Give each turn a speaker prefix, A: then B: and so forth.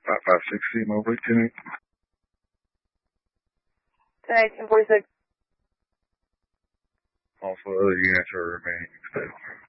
A: 5560 Mobley, 10-8.
B: 10-18-46.
A: Also, other units are remaining stable.